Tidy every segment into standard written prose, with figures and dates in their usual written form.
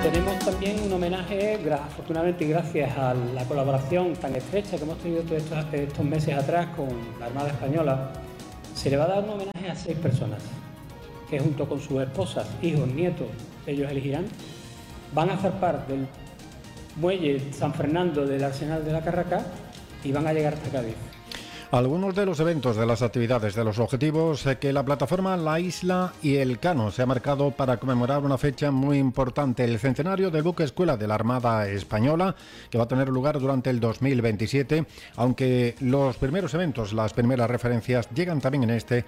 Tenemos también un homenaje, afortunadamente y gracias a la colaboración tan estrecha que hemos tenido todos estos meses atrás con la Armada Española. Se le va a dar un homenaje a 6 personas que junto con sus esposas, hijos, nietos, ellos elegirán, van a zarpar del muelle San Fernando del Arsenal de la Carraca y van a llegar hasta Cádiz. Algunos de los eventos, de las actividades, de los objetivos que la plataforma La Isla y El Cano se ha marcado para conmemorar una fecha muy importante, el centenario del buque escuela de la Armada Española, que va a tener lugar durante el 2027, aunque los primeros eventos, las primeras referencias, llegan también en este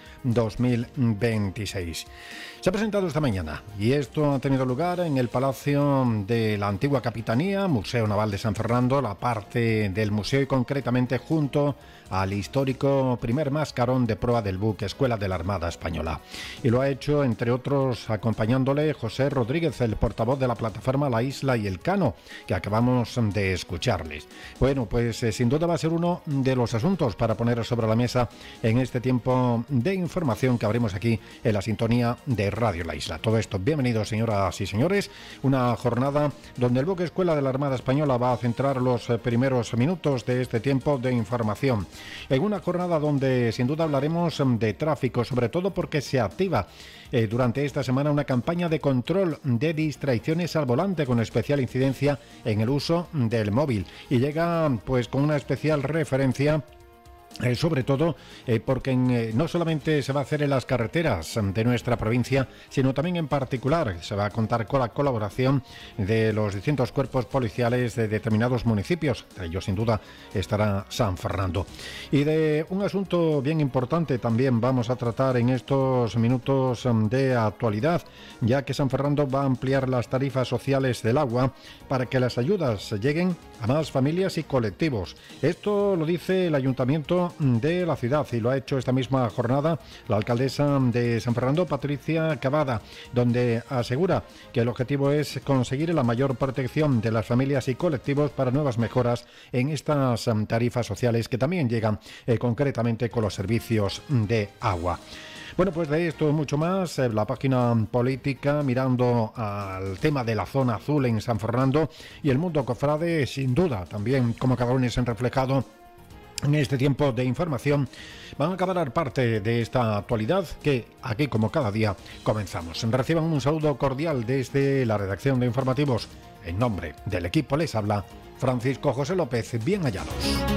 2026. Se ha presentado esta mañana y esto ha tenido lugar en el Palacio de la Antigua Capitanía, Museo Naval de San Fernando, la parte del museo y concretamente junto al histórico primer mascarón de proa del buque escuela de la Armada Española. Y lo ha hecho, entre otros, acompañándole José Rodríguez, el portavoz de la plataforma La Isla y El Cano, que acabamos de escucharles. Bueno, pues sin duda va a ser uno de los asuntos para poner sobre la mesa en este tiempo de información que abrimos aquí en la sintonía de Radio La Isla. Todo esto, bienvenidos señoras y señores, una jornada donde el buque escuela de la Armada Española va a centrar los primeros minutos de este tiempo de información. En una jornada donde sin duda hablaremos de tráfico, sobre todo porque se activa durante esta semana una campaña de control de distracciones al volante con especial incidencia en el uso del móvil y llega pues con una especial referencia sobre todo porque no solamente se va a hacer en las carreteras de nuestra provincia, sino también en particular se va a contar con la colaboración de los distintos cuerpos policiales de determinados municipios. Entre ellos sin duda estará San Fernando. Y de un asunto bien importante también vamos a tratar en estos minutos de actualidad, ya que San Fernando va a ampliar las tarifas sociales del agua para que las ayudas lleguen a más familias y colectivos. Esto lo dice el Ayuntamiento de la ciudad y lo ha hecho esta misma jornada la alcaldesa de San Fernando, Patricia Cavada, donde asegura que el objetivo es conseguir la mayor protección de las familias y colectivos para nuevas mejoras en estas tarifas sociales que también llegan concretamente con los servicios de agua. Bueno, pues de esto mucho más, la página política mirando al tema de la zona azul en San Fernando y el mundo cofrade, sin duda, también como cada lunes han reflejado en este tiempo de información, van a acabar parte de esta actualidad que aquí como cada día comenzamos. Reciban un saludo cordial desde la redacción de informativos. En nombre del equipo les habla Francisco José López, bien hallados.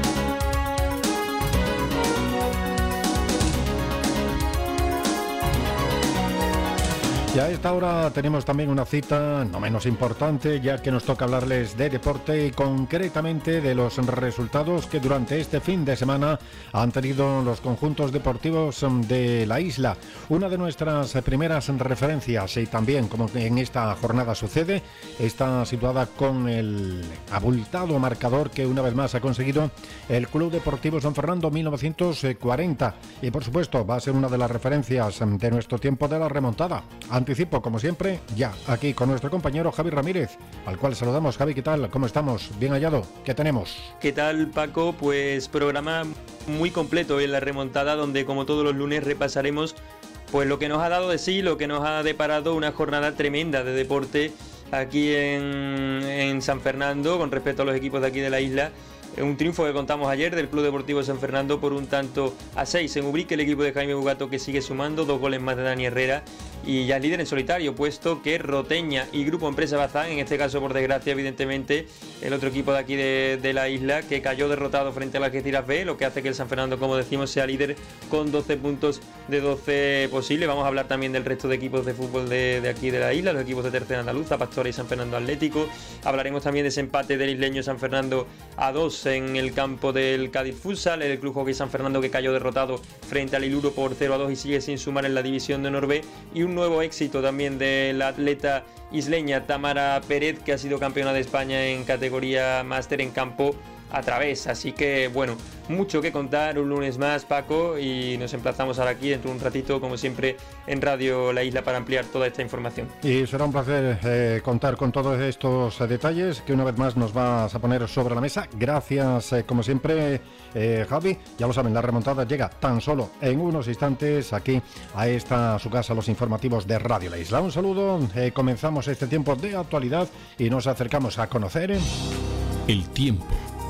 Y a esta hora tenemos también una cita no menos importante, ya que nos toca hablarles de deporte y concretamente de los resultados que durante este fin de semana han tenido los conjuntos deportivos de la isla. Una de nuestras primeras referencias, y también como en esta jornada sucede, está situada con el abultado marcador que una vez más ha conseguido el Club Deportivo San Fernando 1940. Y por supuesto va a ser una de las referencias de nuestro tiempo de la remontada. Anticipo, como siempre, ya aquí con nuestro compañero Javi Ramírez, al cual saludamos. Javi, ¿qué tal? ¿Cómo estamos? ¿Bien hallado? ¿Qué tenemos? ¿Qué tal, Paco? Pues programa muy completo en la remontada, donde como todos los lunes repasaremos pues lo que nos ha dado de sí, lo que nos ha deparado una jornada tremenda de deporte aquí en San Fernando con respecto a los equipos de aquí de la isla. Un triunfo que contamos ayer del Club Deportivo San Fernando por un tanto a 6 en Ubrique, el equipo de Jaime Bugato que sigue sumando 2 goles más de Dani Herrera y ya es líder en solitario, puesto que Roteña y Grupo Empresa Bazán, en este caso por desgracia evidentemente el otro equipo de aquí de la isla que cayó derrotado frente a la Algeciras B, lo que hace que el San Fernando, como decimos, sea líder con 12 puntos de 12 posibles. Vamos a hablar también del resto de equipos de fútbol de aquí de la isla, los equipos de Tercera Andaluza, Pastora y San Fernando Atlético. Hablaremos también de ese empate del isleño San Fernando a 2 en el campo del Cádiz Futsal, el Club Hockey San Fernando que cayó derrotado frente al Iluro por 0-2 y sigue sin sumar en la división de honor B, y un nuevo éxito también de la atleta isleña Tamara Pérez, que ha sido campeona de España en categoría máster en campo a través. Así que bueno, mucho que contar un lunes más, Paco, y nos emplazamos ahora aquí dentro de un ratito, como siempre, en Radio La Isla para ampliar toda esta información. Y será un placer contar con todos estos detalles que una vez más nos vas a poner sobre la mesa. Gracias, como siempre, Javi. Ya lo saben, la remontada llega tan solo en unos instantes aquí a esta su casa, los informativos de Radio La Isla. Un saludo, comenzamos este tiempo de actualidad y nos acercamos a conocer el tiempo.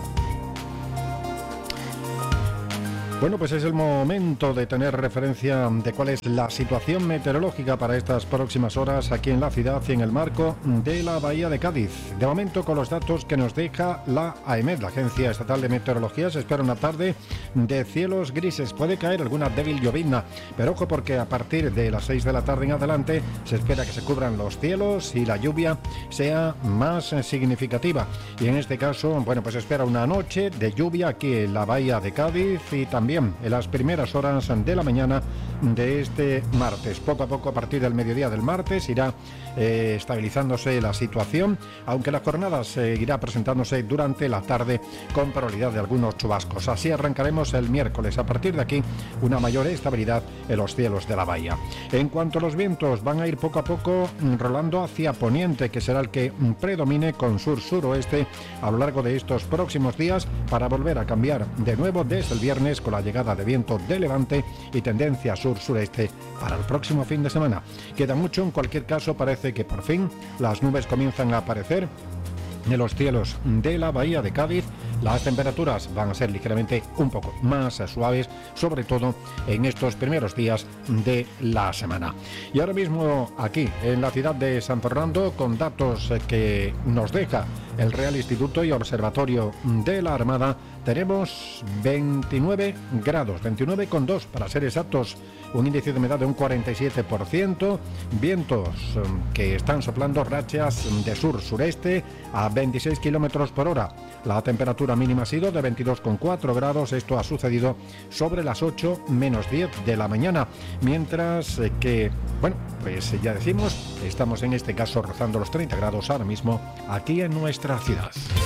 Bueno, pues es el momento de tener referencia de cuál es la situación meteorológica para estas próximas horas aquí en la ciudad y en el marco de la Bahía de Cádiz. De momento, con los datos que nos deja la AEMET, la Agencia Estatal de Meteorología, se espera una tarde de cielos grises. Puede caer alguna débil llovizna, pero ojo porque a partir de las 6 de la tarde en adelante se espera que se cubran los cielos y la lluvia sea más significativa. Y en este caso, bueno, pues se espera una noche de lluvia aquí en la Bahía de Cádiz y también en las primeras horas de la mañana de este martes. Poco a poco, a partir del mediodía del martes, irá estabilizándose la situación, aunque la jornada seguirá presentándose durante la tarde con probabilidad de algunos chubascos. Así arrancaremos el miércoles. A partir de aquí, una mayor estabilidad en los cielos de la bahía. En cuanto a los vientos, van a ir poco a poco rolando hacia poniente, que será el que predomine con sur-suroeste a lo largo de estos próximos días, para volver a cambiar de nuevo desde el viernes con la llegada de viento de levante y tendencia sur-sureste para el próximo fin de semana. Queda mucho, en cualquier caso parece que por fin las nubes comienzan a aparecer en los cielos de la Bahía de Cádiz. Las temperaturas van a ser ligeramente un poco más suaves, sobre todo en estos primeros días de la semana. Y ahora mismo aquí en la ciudad de San Fernando, con datos que nos deja el Real Instituto y Observatorio de la Armada, tenemos 29 grados, 29,2 para ser exactos, un índice de humedad de un 47%, vientos que están soplando rachas de sur-sureste a 26 kilómetros por hora. La temperatura mínima ha sido de 22,4 grados, esto ha sucedido sobre las 8 menos 10 de la mañana, mientras que, bueno, pues ya decimos, estamos en este caso rozando los 30 grados ahora mismo aquí en nuestra ciudad.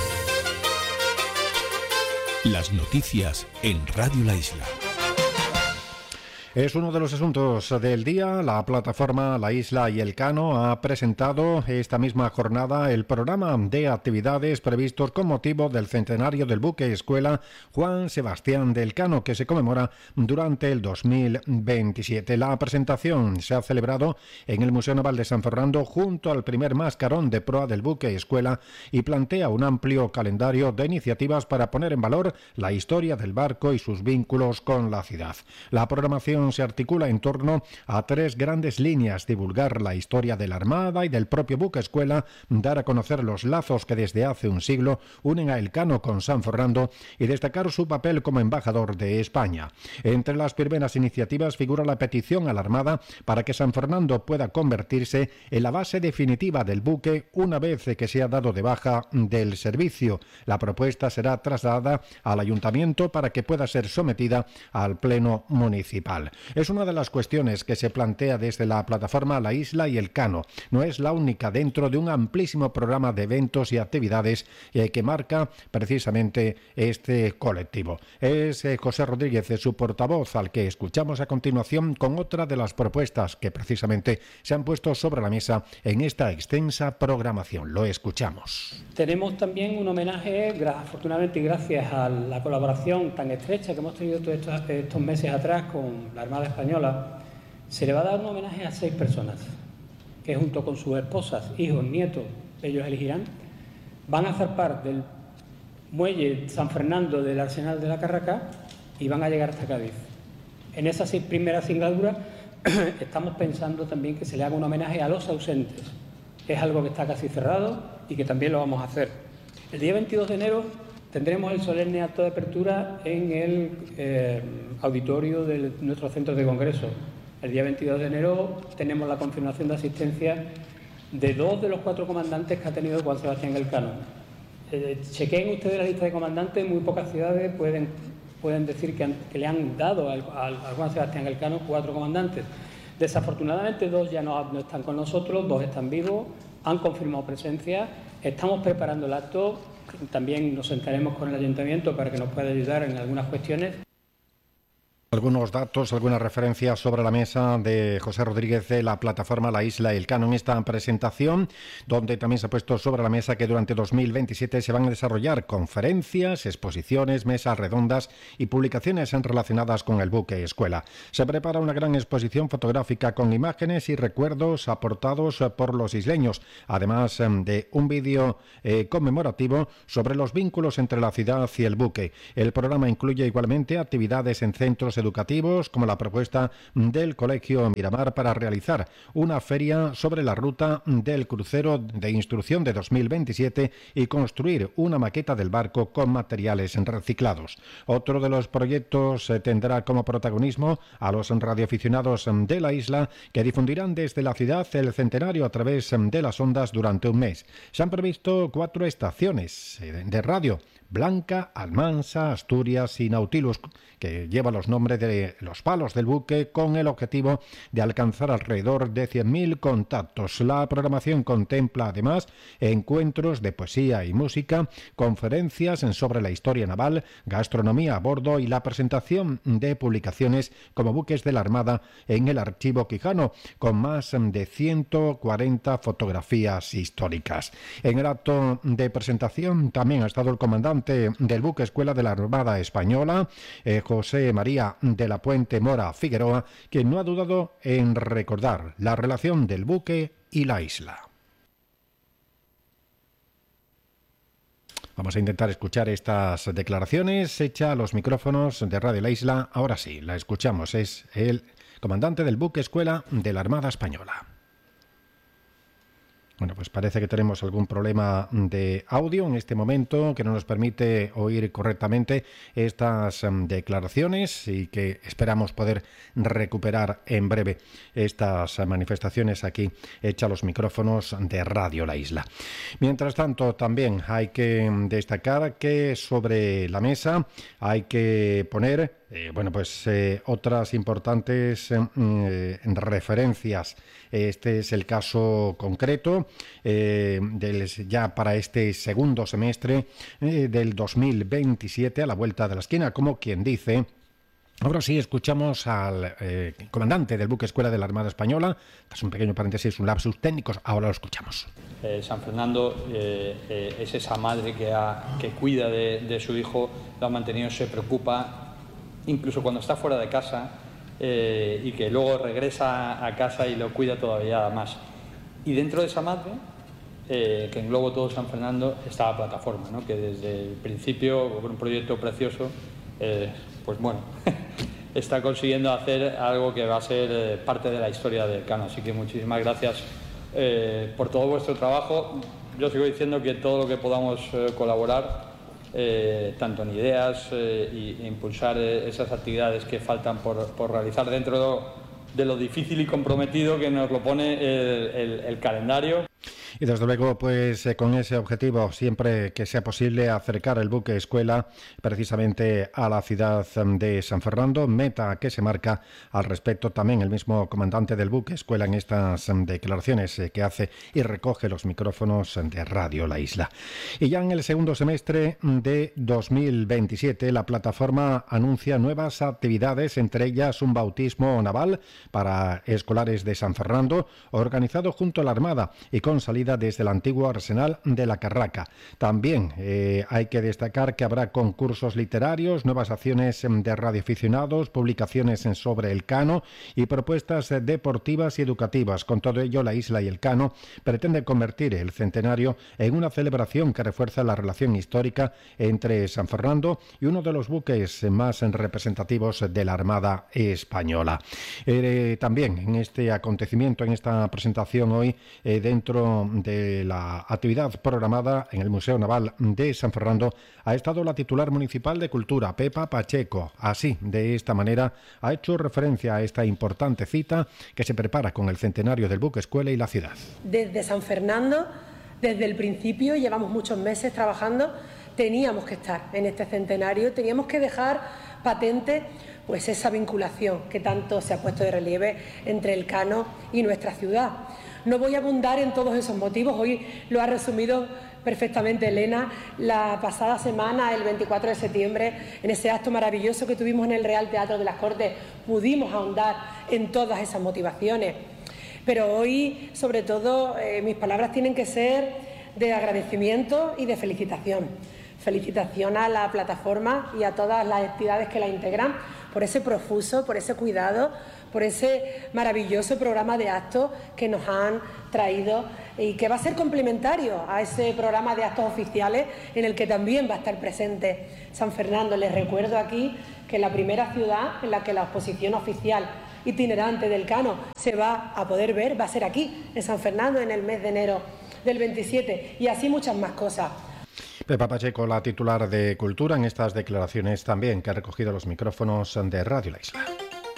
Las noticias en Radio La Isla. Es uno de los asuntos del día. La plataforma La Isla y Elcano ha presentado esta misma jornada el programa de actividades previstos con motivo del centenario del buque escuela Juan Sebastián de Elcano, que se conmemora durante el 2027. La presentación se ha celebrado en el Museo Naval de San Fernando junto al primer mascarón de proa del buque escuela y plantea un amplio calendario de iniciativas para poner en valor la historia del barco y sus vínculos con la ciudad. La programación se articula en torno a tres grandes líneas: divulgar la historia de la Armada y del propio buque escuela, dar a conocer los lazos que desde hace un siglo unen a Elcano con San Fernando y destacar su papel como embajador de España. Entre las primeras iniciativas figura la petición a la Armada para que San Fernando pueda convertirse en la base definitiva del buque una vez que sea dado de baja del servicio. La propuesta será trasladada al Ayuntamiento para que pueda ser sometida al Pleno Municipal. Es una de las cuestiones que se plantea desde la plataforma La Isla y Elcano. No es la única dentro de un amplísimo programa de eventos y actividades que marca precisamente este colectivo. Es José Rodríguez, su portavoz, al que escuchamos a continuación con otra de las propuestas que precisamente se han puesto sobre la mesa en esta extensa programación. Lo escuchamos. Tenemos también un homenaje, afortunadamente y gracias a la colaboración tan estrecha que hemos tenido todos estos meses atrás con la Armada Española. Se le va a dar un homenaje a 6 personas que, junto con sus esposas, hijos, nietos, ellos elegirán, van a zarpar del muelle San Fernando del Arsenal de la Carraca y van a llegar hasta Cádiz. En esas 6 primeras singladuras estamos pensando también que se le haga un homenaje a los ausentes. Es algo que está casi cerrado y que también lo vamos a hacer. El día 22 de enero tendremos el solemne acto de apertura en el auditorio de nuestro centro de congreso. El día 22 de enero tenemos la confirmación de asistencia de 2 de los 4 comandantes que ha tenido Juan Sebastián Elcano. Chequeen ustedes la lista de comandantes, muy pocas ciudades pueden decir que le han dado a Juan Sebastián Elcano 4 comandantes. Desafortunadamente 2 ya no están con nosotros, 2 están vivos, han confirmado presencia, estamos preparando el acto también nos sentaremos con el ayuntamiento para que nos pueda ayudar en algunas cuestiones. Algunos datos, algunas referencias sobre la mesa de José Rodríguez de la plataforma La Isla y el Cano en esta presentación, donde también se ha puesto sobre la mesa que durante 2027 se van a desarrollar conferencias, exposiciones, mesas redondas y publicaciones relacionadas con el buque escuela. Se prepara una gran exposición fotográfica con imágenes y recuerdos aportados por los isleños, además de un vídeo conmemorativo sobre los vínculos entre la ciudad y el buque. El programa incluye igualmente actividades en centros educativos, como la propuesta del Colegio Miramar para realizar una feria sobre la ruta del crucero de instrucción de 2027 y construir una maqueta del barco con materiales reciclados. Otro de los proyectos tendrá como protagonismo a los radioaficionados de la isla, que difundirán desde la ciudad el centenario a través de las ondas durante un mes. Se han previsto 4 estaciones de radio: Blanca, Almansa, Asturias y Nautilus, que lleva los nombres de los palos del buque, con el objetivo de alcanzar alrededor de 100.000 contactos. La programación contempla además encuentros de poesía y música, conferencias sobre la historia naval, gastronomía a bordo y la presentación de publicaciones como buques de la Armada en el Archivo Quijano, con más de 140 fotografías históricas. En el acto de presentación también ha estado el comandante del buque escuela de la Armada Española, José María de la Puente Mora Figueroa, quien no ha dudado en recordar la relación del buque y la isla. Vamos a intentar escuchar estas declaraciones hechas a los micrófonos de Radio La Isla. Ahora sí, la escuchamos. Es el comandante del buque escuela de la Armada Española. Bueno, pues parece que tenemos algún problema de audio en este momento que no nos permite oír correctamente estas declaraciones, y que esperamos poder recuperar en breve estas manifestaciones aquí hechas a los micrófonos de Radio La Isla. Mientras tanto, también hay que destacar que sobre la mesa hay que poner otras importantes referencias. Este es el caso concreto ya para este segundo semestre del 2027, a la vuelta de la esquina, como quien dice. Ahora sí, escuchamos al comandante del buque escuela de la Armada Española. Es un pequeño paréntesis, un lapsus técnicos. Ahora lo escuchamos. San Fernando es esa madre que cuida de su hijo, lo ha mantenido, se preocupa, incluso cuando está fuera de casa, y que luego regresa a casa y lo cuida todavía más. Y dentro de esa madre, que engloba todo San Fernando, está la plataforma, ¿no? Que desde el principio, con un proyecto precioso, está consiguiendo hacer algo que va a ser parte de la historia del Cano. Así que muchísimas gracias por todo vuestro trabajo. Yo sigo diciendo que todo lo que podamos colaborar, tanto en ideas e impulsar esas actividades que faltan por realizar dentro de lo difícil y comprometido que nos lo pone el calendario. Y desde luego, pues con ese objetivo, siempre que sea posible, acercar el buque escuela precisamente a la ciudad de San Fernando, meta que se marca al respecto también el mismo comandante del buque escuela en estas declaraciones que hace y recoge los micrófonos de Radio La Isla. Y ya en el segundo semestre de 2027, la plataforma anuncia nuevas actividades, entre ellas un bautismo naval para escolares de San Fernando, organizado junto a la Armada y con salida desde el antiguo arsenal de la Carraca. También hay que destacar que habrá concursos literarios, nuevas acciones de radioaficionados, publicaciones sobre el Cano y propuestas deportivas y educativas. Con todo ello, la isla y el Cano pretenden convertir el centenario en una celebración que refuerza la relación histórica entre San Fernando y uno de los buques más representativos de la Armada Española. También en este acontecimiento, en esta presentación hoy, dentro de la actividad programada en el Museo Naval de San Fernando, ha estado la titular municipal de Cultura, Pepa Pacheco. Así, de esta manera, ha hecho referencia a esta importante cita que se prepara con el centenario del buque escuela y la ciudad. Desde San Fernando, desde el principio, llevamos muchos meses trabajando, teníamos que estar en este centenario, teníamos que dejar patente pues esa vinculación que tanto se ha puesto de relieve entre el Cano y nuestra ciudad. No voy a abundar en todos esos motivos, hoy lo ha resumido perfectamente Elena. La pasada semana, el 24 de septiembre, en ese acto maravilloso que tuvimos en el Real Teatro de las Cortes, pudimos ahondar en todas esas motivaciones. Pero hoy, sobre todo, mis palabras tienen que ser de agradecimiento y de felicitación. Felicitación a la plataforma y a todas las entidades que la integran por ese profuso, por ese cuidado, por ese maravilloso programa de actos que nos han traído y que va a ser complementario a ese programa de actos oficiales en el que también va a estar presente San Fernando. Les recuerdo aquí que la primera ciudad en la que la exposición oficial itinerante del Cano se va a poder ver va a ser aquí, en San Fernando, en el mes de enero del 27, y así muchas más cosas. Pepa Pacheco, la titular de Cultura, en estas declaraciones también que ha recogido los micrófonos de Radio La Isla.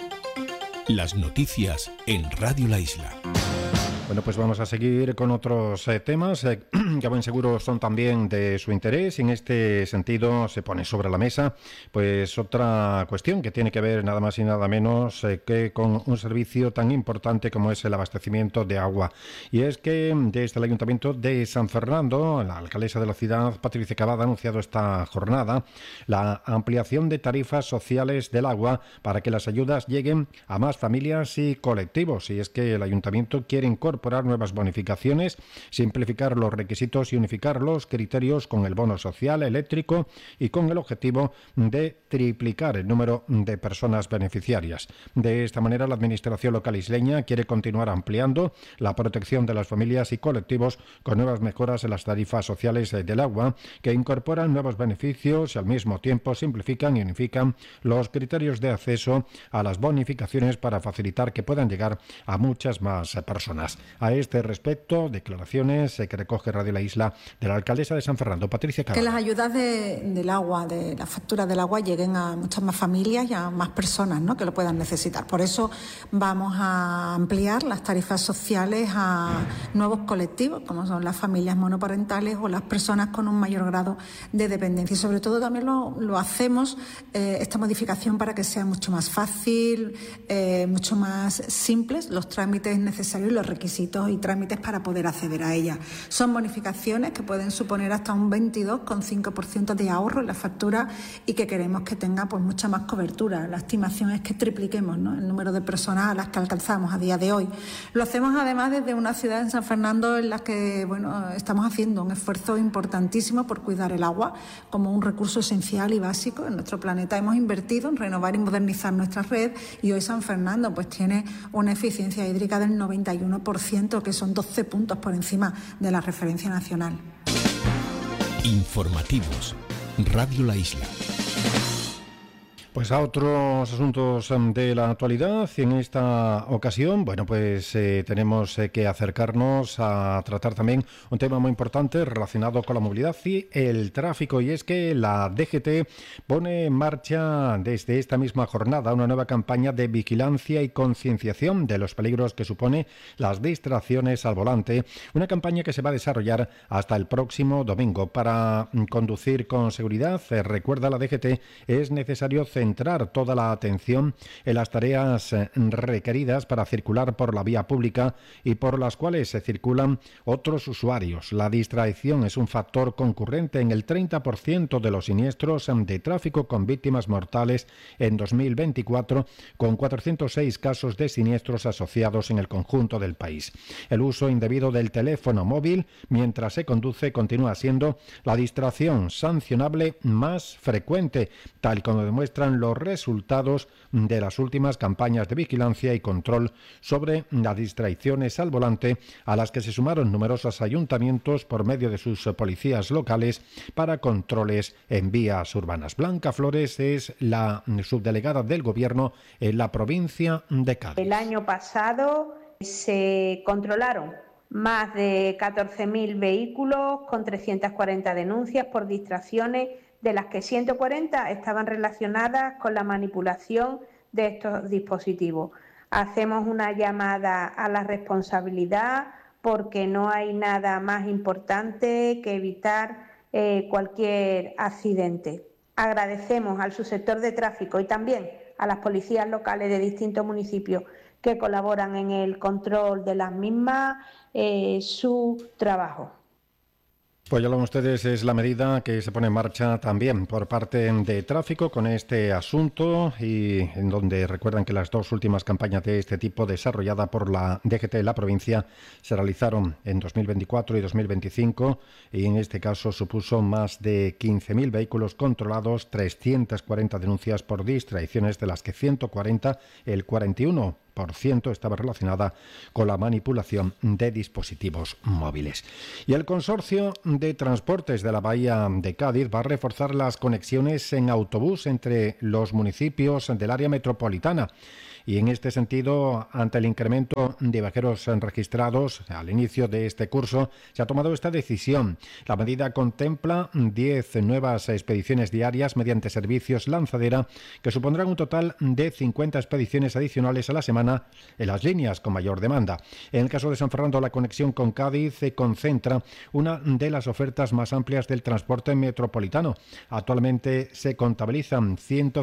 Las noticias en Radio La Isla. Bueno, pues vamos a seguir con otros temas que buen seguro son también de su interés. En este sentido se pone sobre la mesa pues otra cuestión que tiene que ver nada más y nada menos que con un servicio tan importante como es el abastecimiento de agua. Y es que desde el Ayuntamiento de San Fernando, la alcaldesa de la ciudad, Patricia Cavada, ha anunciado esta jornada la ampliación de tarifas sociales del agua para que las ayudas lleguen a más familias y colectivos. Y es que el Ayuntamiento quiere incorporar nuevas bonificaciones, simplificar los requisitos y unificar los criterios con el bono social eléctrico y con el objetivo de triplicar el número de personas beneficiarias. De esta manera, la Administración local isleña quiere continuar ampliando la protección de las familias y colectivos con nuevas mejoras en las tarifas sociales del agua que incorporan nuevos beneficios y al mismo tiempo simplifican y unifican los criterios de acceso a las bonificaciones para facilitar que puedan llegar a muchas más personas. A este respecto, declaraciones que recoge Radio La Isla de la alcaldesa de San Fernando, Patricia Cavada. Que las ayudas del agua, de la factura del agua, lleguen a muchas más familias y a más personas, ¿no?, que lo puedan necesitar. Por eso vamos a ampliar las tarifas sociales a nuevos colectivos, como son las familias monoparentales o las personas con un mayor grado de dependencia. Y sobre todo también lo hacemos, esta modificación, para que sea mucho más fácil, mucho más simples los trámites necesarios y los requisitos y trámites para poder acceder a ella. Son bonificaciones que pueden suponer hasta un 22,5% de ahorro en la factura y que queremos que tenga pues mucha más cobertura. La estimación es que tripliquemos, ¿no?, el número de personas a las que alcanzamos a día de hoy. Lo hacemos además desde una ciudad en San Fernando en la que estamos haciendo un esfuerzo importantísimo por cuidar el agua como un recurso esencial y básico en nuestro planeta. Hemos invertido en renovar y modernizar nuestra red y hoy San Fernando pues tiene una eficiencia hídrica del 91%, que son 12 puntos por encima de la referencia nacional. Informativos. Radio La Isla. Pues a otros asuntos de la actualidad, y en esta ocasión, bueno, pues tenemos que acercarnos a tratar también un tema muy importante relacionado con la movilidad y el tráfico, y es que la DGT pone en marcha desde esta misma jornada una nueva campaña de vigilancia y concienciación de los peligros que supone las distracciones al volante, una campaña que se va a desarrollar hasta el próximo domingo. Para conducir con seguridad, recuerda la DGT, es necesario centrar toda la atención en las tareas requeridas para circular por la vía pública y por las cuales se circulan otros usuarios. La distracción es un factor concurrente en el 30% de los siniestros de tráfico, con víctimas mortales en 2024, con 406 casos de siniestros asociados en el conjunto del país. El uso indebido del teléfono móvil mientras se conduce continúa siendo la distracción sancionable más frecuente, tal como demuestran los resultados de las últimas campañas de vigilancia y control sobre las distracciones al volante, a las que se sumaron numerosos ayuntamientos por medio de sus policías locales para controles en vías urbanas. Blanca Flores es la subdelegada del Gobierno en la provincia de Cádiz. El año pasado se controlaron más de 14.000 vehículos con 340 denuncias por distracciones, de las que 140 estaban relacionadas con la manipulación de estos dispositivos. Hacemos una llamada a la responsabilidad porque no hay nada más importante que evitar cualquier accidente. Agradecemos al subsector de tráfico y también a las policías locales de distintos municipios que colaboran en el control de las mismas, su trabajo. Pues ya lo ven ustedes, es la medida que se pone en marcha también por parte de Tráfico con este asunto, y en donde recuerdan que las dos últimas campañas de este tipo desarrolladas por la DGT de la provincia se realizaron en 2024 y 2025, y en este caso supuso más de 15.000 vehículos controlados, 340 denuncias por distracciones, de las que 140, el 41%, estaba relacionada con la manipulación de dispositivos móviles. Y el Consorcio de Transportes de la Bahía de Cádiz va a reforzar las conexiones en autobús entre los municipios del área metropolitana. Y en este sentido, ante el incremento de viajeros registrados al inicio de este curso, se ha tomado esta decisión. La medida contempla 10 nuevas expediciones diarias mediante servicios lanzadera, que supondrán un total de 50 expediciones adicionales a la semana en las líneas con mayor demanda. En el caso de San Fernando, la conexión con Cádiz se concentra una de las ofertas más amplias del transporte metropolitano. Actualmente se contabilizan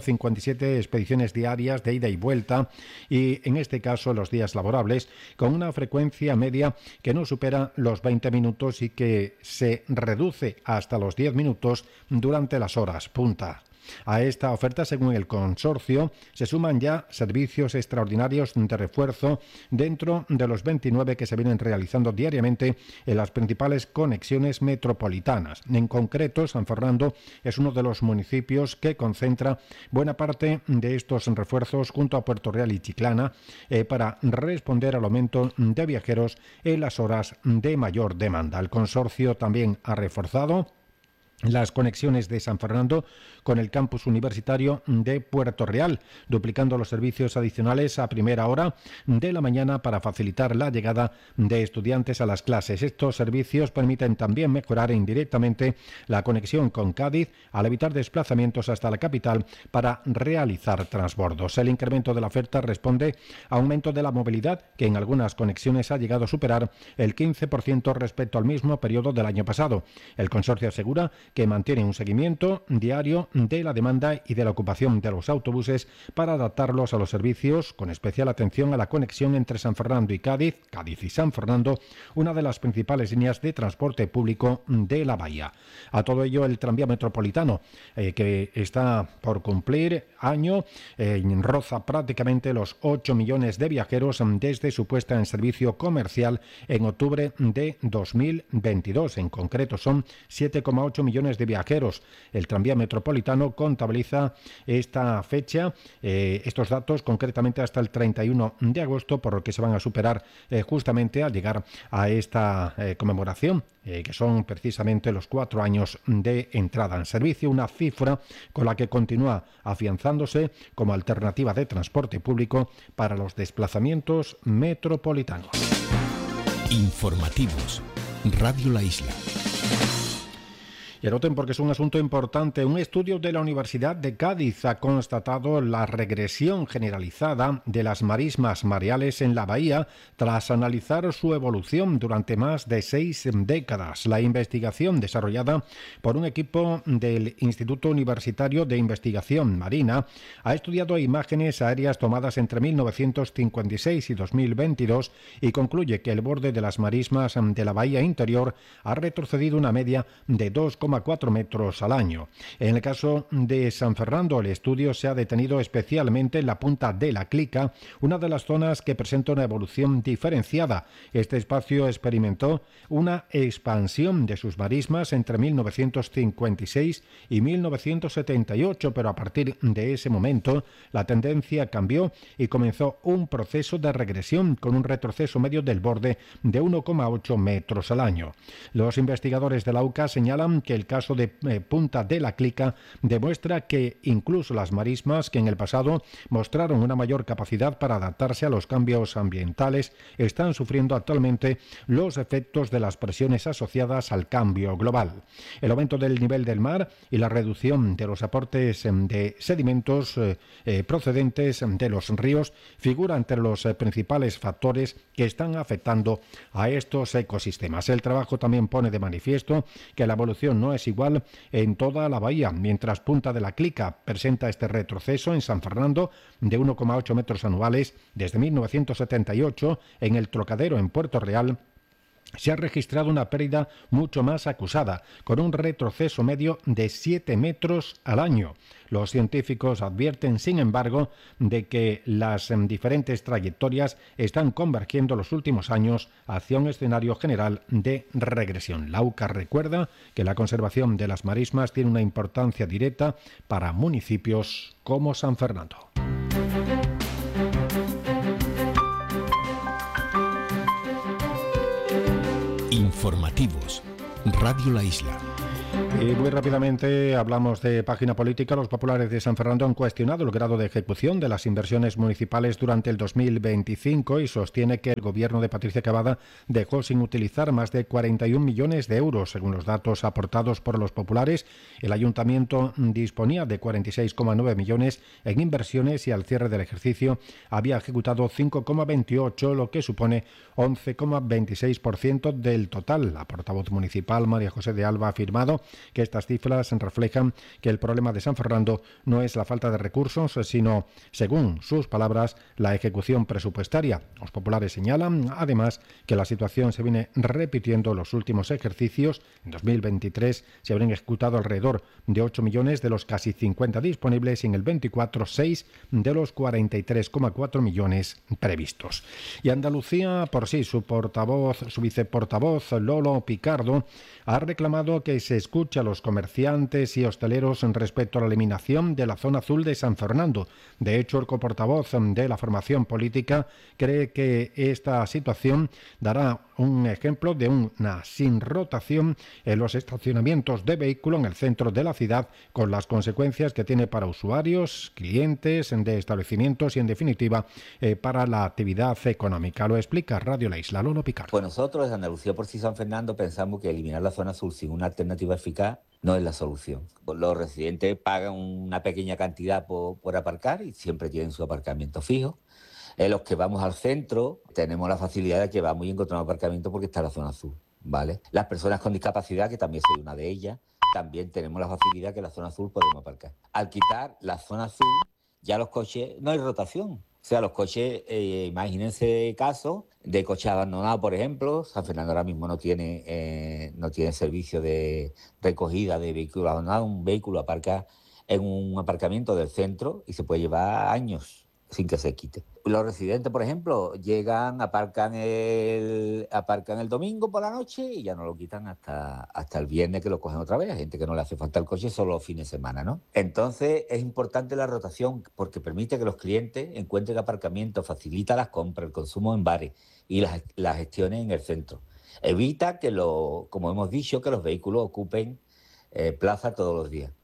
157 expediciones diarias de ida y vuelta, y en este caso los días laborables, con una frecuencia media que no supera los 20 minutos y que se reduce hasta los 10 minutos durante las horas punta. A esta oferta, según el consorcio, se suman ya servicios extraordinarios de refuerzo dentro de los 29 que se vienen realizando diariamente en las principales conexiones metropolitanas. En concreto, San Fernando es uno de los municipios que concentra buena parte de estos refuerzos junto a Puerto Real y Chiclana para responder al aumento de viajeros en las horas de mayor demanda. El consorcio también ha reforzado las conexiones de San Fernando con el campus universitario de Puerto Real, duplicando los servicios adicionales a primera hora de la mañana para facilitar la llegada de estudiantes a las clases. Estos servicios permiten también mejorar indirectamente la conexión con Cádiz al evitar desplazamientos hasta la capital para realizar transbordos. El incremento de la oferta responde a aumento de la movilidad, que en algunas conexiones ha llegado a superar el 15% respecto al mismo periodo del año pasado. El consorcio asegura que mantiene un seguimiento diario de la demanda y de la ocupación de los autobuses para adaptarlos a los servicios, con especial atención a la conexión entre San Fernando y Cádiz, Cádiz y San Fernando, una de las principales líneas de transporte público de la bahía. A todo ello, el tranvía metropolitano, que está por cumplir año, roza prácticamente los 8 millones de viajeros desde su puesta en servicio comercial en octubre de 2022. En concreto, son 7,8 millones de viajeros. El tranvía metropolitano contabiliza esta fecha, estos datos concretamente hasta el 31 de agosto, por lo que se van a superar justamente al llegar a esta conmemoración, que son precisamente los 4 años de entrada en servicio, una cifra con la que continúa afianzándose como alternativa de transporte público para los desplazamientos metropolitanos. Informativos. Radio La Isla. Y anoten, porque es un asunto importante, un estudio de la Universidad de Cádiz ha constatado la regresión generalizada de las marismas mareales en la bahía tras analizar su evolución durante más de 6 décadas. La investigación, desarrollada por un equipo del Instituto Universitario de Investigación Marina, ha estudiado imágenes aéreas tomadas entre 1956 y 2022 y concluye que el borde de las marismas de la bahía interior ha retrocedido una media de 2,4 metros al año. En el caso de San Fernando, el estudio se ha detenido especialmente en la punta de la Clica, una de las zonas que presenta una evolución diferenciada. Este espacio experimentó una expansión de sus marismas entre 1956 y 1978, pero a partir de ese momento la tendencia cambió y comenzó un proceso de regresión con un retroceso medio del borde de 1,8 metros al año. Los investigadores de la UCA señalan que el caso de Punta de la Clica demuestra que incluso las marismas que en el pasado mostraron una mayor capacidad para adaptarse a los cambios ambientales están sufriendo actualmente los efectos de las presiones asociadas al cambio global. El aumento del nivel del mar y la reducción de los aportes de sedimentos procedentes de los ríos figura entre los principales factores que están afectando a estos ecosistemas. El trabajo también pone de manifiesto que la evolución no es igual en toda la bahía, mientras Punta de la Clica presenta este retroceso en San Fernando de 1,8 metros anuales desde 1978. En el Trocadero, en Puerto Real, se ha registrado una pérdida mucho más acusada, con un retroceso medio de 7 metros al año. Los científicos advierten, sin embargo, de que las diferentes trayectorias están convergiendo los últimos años hacia un escenario general de regresión. La UCA recuerda que la conservación de las marismas tiene una importancia directa para municipios como San Fernando. Informativos. Radio La Isla. Y muy rápidamente hablamos de página política. Los populares de San Fernando han cuestionado el grado de ejecución de las inversiones municipales durante el 2025 y sostiene que el gobierno de Patricia Cavada dejó sin utilizar más de 41 millones de euros. Según los datos aportados por los populares, el ayuntamiento disponía de 46,9 millones en inversiones y al cierre del ejercicio había ejecutado 5,28, lo que supone 11,26% del total. La portavoz municipal, María José de Alba, ha afirmado que estas cifras reflejan que el problema de San Fernando no es la falta de recursos, sino, según sus palabras, la ejecución presupuestaria. Los populares señalan, además, que la situación se viene repitiendo en los últimos ejercicios. En 2023 se habrían ejecutado alrededor de 8 millones de los casi 50 disponibles y en el 24, 6 de los 43,4 millones previstos. Y Andalucía, por sí, su viceportavoz, Lolo Picardo, ha reclamado que se escuche a los comerciantes y hosteleros respecto a la eliminación de la zona azul de San Fernando. De hecho, el coportavoz de la formación política cree que esta situación dará un ejemplo de una sin rotación en los estacionamientos de vehículos en el centro de la ciudad, con las consecuencias que tiene para usuarios, clientes de establecimientos y, en definitiva, para la actividad económica. Lo explica Radio La Isla, Lolo Picardo. Pues nosotros, desde Andalucía por sí San Fernando, pensamos que eliminar la zona azul sin una alternativa eficaz no es la solución. Los residentes pagan una pequeña cantidad por aparcar y siempre tienen su aparcamiento fijo. Los que vamos al centro tenemos la facilidad de que vamos y encontramos aparcamiento porque está la zona azul, ¿vale? Las personas con discapacidad, que también soy una de ellas, también tenemos la facilidad que en la zona azul podemos aparcar. Al quitar la zona azul, ya los coches, no hay rotación. O sea, los coches, imagínense casos de coches abandonados, por ejemplo. San Fernando ahora mismo no tiene servicio de recogida de vehículos abandonados. Un vehículo aparca en un aparcamiento del centro y se puede llevar años sin que se quite. Los residentes, por ejemplo, llegan, aparcan el domingo por la noche y ya no lo quitan hasta el viernes, que lo cogen otra vez. Hay gente que no le hace falta el coche solo los fines de semana, ¿no? Entonces es importante la rotación porque permite que los clientes encuentren aparcamiento, facilita las compras, el consumo en bares y las gestiones en el centro. Evita que, como hemos dicho, que los vehículos ocupen plaza todos los días.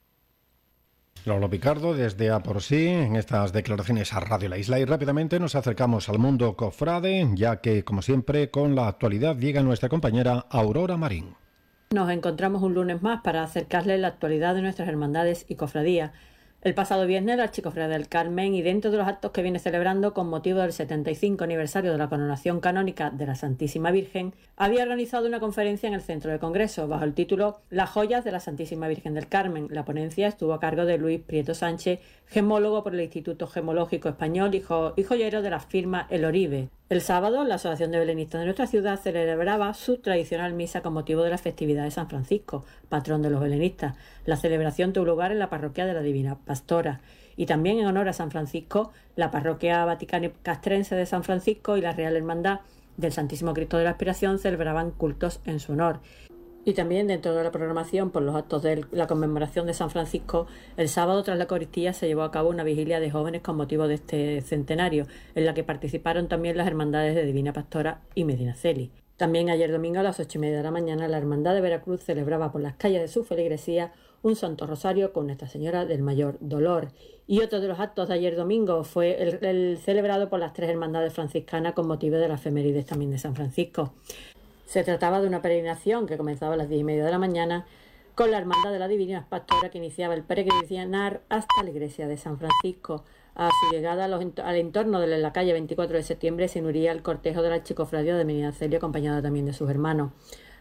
Lolo Picardo desde A por sí en estas declaraciones a Radio La Isla. Y rápidamente nos acercamos al mundo cofrade, ya que, como siempre, con la actualidad llega nuestra compañera Aurora Marín. Nos encontramos un lunes más para acercarles la actualidad de nuestras hermandades y cofradías. El pasado viernes, la Archicofradía del Carmen, y dentro de los actos que viene celebrando con motivo del 75 aniversario de la coronación canónica de la Santísima Virgen, había organizado una conferencia en el Centro de Congreso bajo el título Las joyas de la Santísima Virgen del Carmen. La ponencia estuvo a cargo de Luis Prieto Sánchez, gemólogo por el Instituto Gemológico Español y joyero de la firma El Oribe. El sábado, la Asociación de Belenistas de nuestra ciudad celebraba su tradicional misa con motivo de la festividad de San Francisco, patrón de los belenistas. La celebración tuvo lugar en la parroquia de la Divina Pastora. Y también en honor a San Francisco, la parroquia vaticana castrense de San Francisco y la Real Hermandad del Santísimo Cristo de la Aspiración celebraban cultos en su honor. Y también dentro de la programación por los actos de la conmemoración de San Francisco, el sábado tras la Eucaristía se llevó a cabo una vigilia de jóvenes con motivo de este centenario, en la que participaron también las hermandades de Divina Pastora y Medinaceli. También ayer domingo a las 8:30 de la mañana la Hermandad de Veracruz celebraba por las calles de su feligresía un Santo Rosario con Nuestra Señora del Mayor Dolor. Y otro de los actos de ayer domingo fue el celebrado por las tres hermandades franciscanas con motivo de las efemérides también de San Francisco. Se trataba de una peregrinación que comenzaba a las 10:30 de la mañana con la Hermandad de la Divina Pastora, que iniciaba el peregrinar hasta la iglesia de San Francisco. A su llegada al entorno de la calle 24 de septiembre se uniría el cortejo de la Archicofradía de Medinaceli, acompañada también de sus hermanos.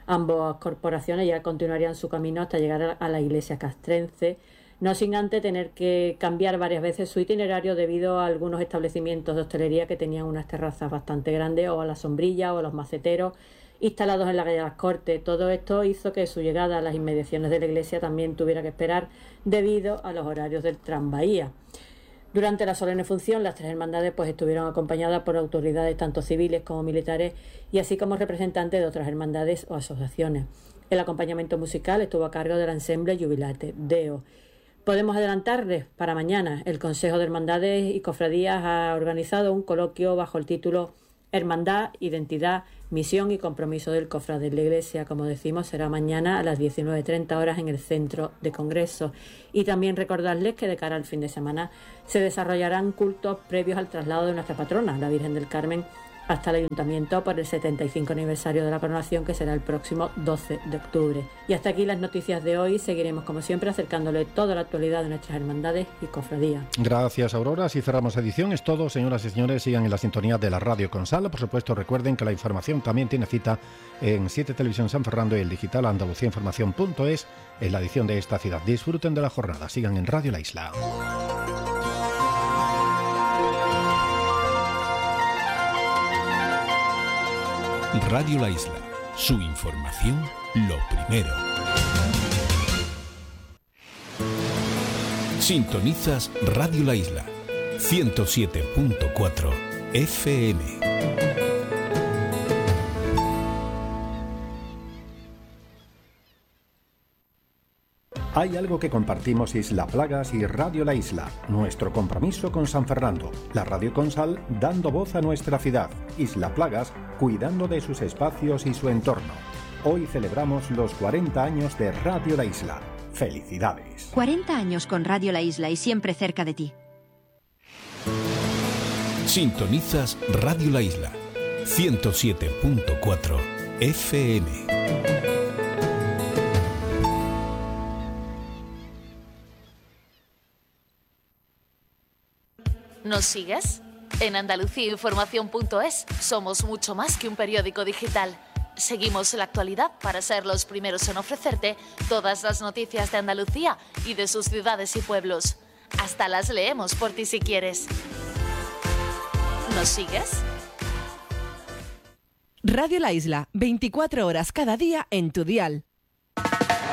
Ambas corporaciones ya continuarían su camino hasta llegar a la iglesia castrense, no sin antes tener que cambiar varias veces su itinerario debido a algunos establecimientos de hostelería que tenían unas terrazas bastante grandes, o a la sombrilla o a los maceteros instalados en la calle de las Cortes. Todo esto hizo que su llegada a las inmediaciones de la iglesia también tuviera que esperar debido a los horarios del tranvía. Durante la solemne función, las tres hermandades estuvieron acompañadas por autoridades tanto civiles como militares, y así como representantes de otras hermandades o asociaciones. El acompañamiento musical estuvo a cargo del ensemble Jubilate Deo. Podemos adelantarles para mañana. El Consejo de Hermandades y Cofradías ha organizado un coloquio bajo el título Hermandad, Identidad, Misión y Compromiso del Cofrade de la Iglesia. Como decimos, será mañana a las 19:30 horas en el Centro de Congresos. Y también recordarles que de cara al fin de semana se desarrollarán cultos previos al traslado de nuestra patrona, la Virgen del Carmen, hasta el Ayuntamiento por el 75 aniversario de la coronación, que será el próximo 12 de octubre. Y hasta aquí las noticias de hoy. Seguiremos, como siempre, acercándole toda la actualidad de nuestras hermandades y cofradías. Gracias, Aurora. Si cerramos edición, es todo. Señoras y señores, sigan en la sintonía de la Radio Consal. Por supuesto, recuerden que la información también tiene cita en 7 Televisión San Fernando y el digital andaluciainformación.es en la edición de esta ciudad. Disfruten de la jornada. Sigan en Radio La Isla. Radio La Isla, su información lo primero. Sintonizas Radio La Isla, 107.4 FM. Hay algo que compartimos Isla Plagas y Radio La Isla, nuestro compromiso con San Fernando, la Radio Consal dando voz a nuestra ciudad, Isla Plagas cuidando de sus espacios y su entorno. Hoy celebramos los 40 años de Radio La Isla. ¡Felicidades! 40 años con Radio La Isla y siempre cerca de ti. Sintonizas Radio La Isla, 107.4 FM. ¿Nos sigues? En andaluciainformación.es somos mucho más que un periódico digital. Seguimos la actualidad para ser los primeros en ofrecerte todas las noticias de Andalucía y de sus ciudades y pueblos. Hasta las leemos por ti si quieres. ¿Nos sigues? Radio La Isla, 24 horas cada día en tu dial.